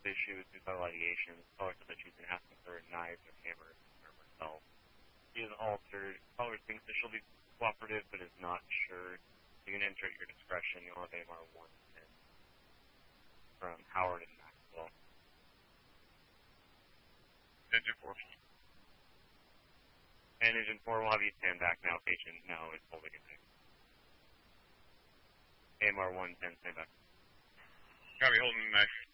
issue with suicidal ideation. Caller said that she's been asking for knives or hammers to harm herself. She is altered. Caller thinks that she'll be cooperative, but is not sure. You can enter at your discretion. You'll have AMR 110 from Howard and Maxwell. Engine 4. And Engine 4 will have you stand back now. Patient now is holding a knife. AMR 110, stand back. Copy, holding the knife.